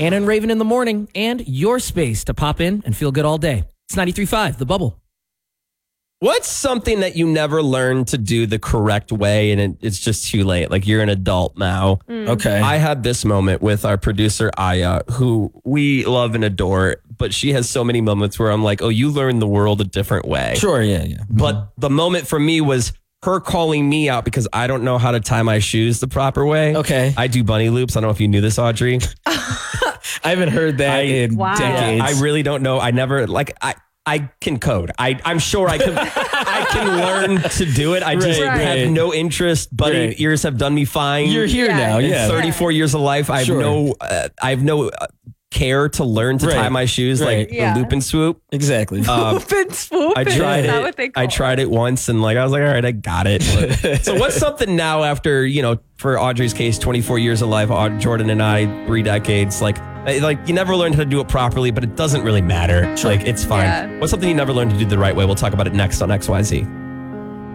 Anna and Raven in the morning, and your space to pop in and feel good all day. It's 93.5, The Bubble. What's something that you never learned to do the correct way and it's just too late? Like you're an adult now. Okay. I had this moment with our producer, Aya, who we love and adore, but she has so many moments where I'm like, oh, you learned the world a different way. Sure, yeah. But the moment for me was her calling me out because I don't know how to tie my shoes the proper way. Okay. I do bunny loops. I don't know if you knew this, Audrey. I haven't heard that in Wow. decades. I really don't know. I never, I can code. I'm sure I can I can learn to do it. I just Right. have no interest. Bunny Right. ears have done me fine. You're here Yeah. now, In yeah. 34 years of life, I have no care to learn to Right. tie my shoes Right. like Yeah. the loop and swoop. Exactly. Swoop and swoop. I tried Is that it. what they call I tried it once and I was like, all right, I got it. So what's something now after, for Audrey's case, 24 years of life, Jordan and I, 3 decades, like you never learned how to do it properly, but it doesn't really matter. Like it's fine. Yeah. What's something you never learned to do the right way? We'll talk about it next on XYZ.